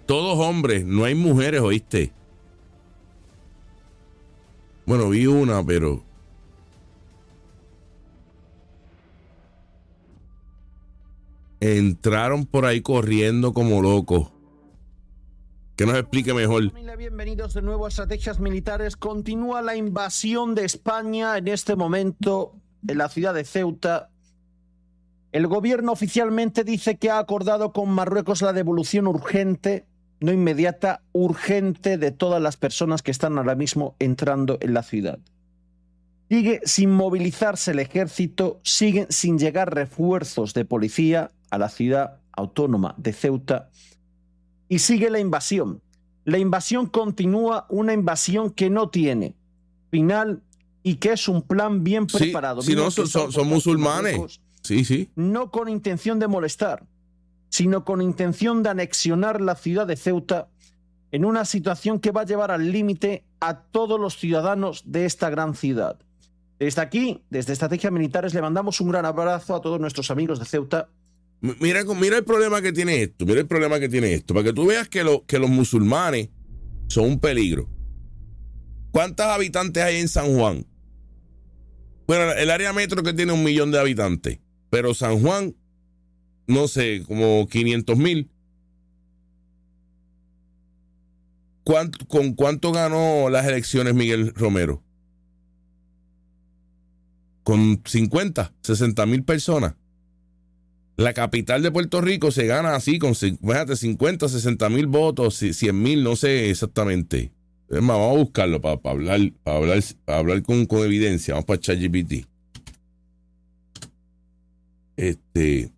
Todos hombres, no hay mujeres, ¿oíste? Bueno, vi una, pero... entraron por ahí corriendo como locos. Que nos explique mejor. Familia, bienvenidos de nuevo a Estrategias Militares. Continúa la invasión de España en este momento en la ciudad de Ceuta. El gobierno oficialmente dice que ha acordado con Marruecos la devolución urgente, no inmediata, urgente de todas las personas que están ahora mismo entrando en la ciudad. Sigue sin movilizarse el ejército, siguen sin llegar refuerzos de policía a la ciudad autónoma de Ceuta y sigue la invasión. La invasión continúa, una invasión que no tiene final y que es un plan bien preparado. Sí, no, son musulmanes. Sí. No con intención de molestar, sino con intención de anexionar la ciudad de Ceuta en una situación que va a llevar al límite a todos los ciudadanos de esta gran ciudad. Desde aquí, desde Estrategias Militares, le mandamos un gran abrazo a todos nuestros amigos de Ceuta. Mira el problema que tiene esto. Mira el problema que tiene esto. Para que tú veas que los musulmanes son un peligro. ¿Cuántos habitantes hay en San Juan? Bueno, el área metro que tiene 1 millón de habitantes. Pero San Juan, no sé, como 500,000. ¿Con cuánto ganó las elecciones Miguel Romero? Con 50, 60,000 personas. La capital de Puerto Rico se gana así, con, fíjate, 50, 60,000 votos, 100,000, no sé exactamente. Es más, vamos a buscarlo para hablar con evidencia. Vamos para ChatGPT.